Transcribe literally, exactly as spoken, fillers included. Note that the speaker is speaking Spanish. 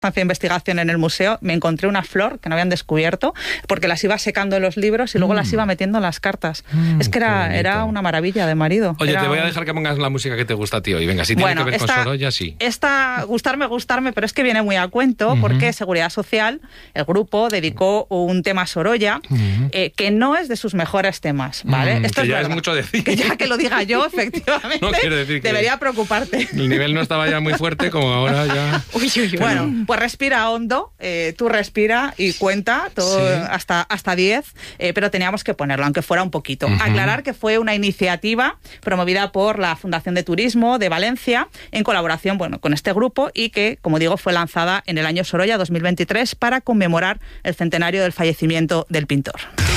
de investigación en el museo, me encontré una flor que no habían descubierto, porque las iba secando en los libros y luego mm. las iba metiendo en las cartas. Mm, es que era, era una maravilla de marido. Oye, era te voy a un... dejar que pongas la música que te gusta a ti hoy. Venga, si tiene bueno, que ver esta, con Sorolla, sí. Esta, gustarme, gustarme, pero es que viene muy a cuento, uh-huh. porque Seguridad Social, el grupo, dedicó un tema a Sorolla, uh-huh. eh, que no es de sus mejores temas, ¿vale? Mm, Esto que es ya verdad. es mucho decir. Que ya que lo diga yo, efectivamente, no quiero decir que debería preocuparte. El nivel no estaba ya muy fuerte como ahora ya... Uy, uy, uy. Bueno, pues respira hondo, eh, tú respira y cuenta todo sí. hasta, hasta diez, eh, pero teníamos que ponerlo, aunque fuera un poquito. Uh-huh. Aclarar que fue una iniciativa promovida por la Fundación de Turismo de Valencia, en colaboración bueno, con este grupo, y que, como digo, fue lanzada en el año Sorolla dos mil veintitrés para conmemorar el centenario del fallecimiento del pintor.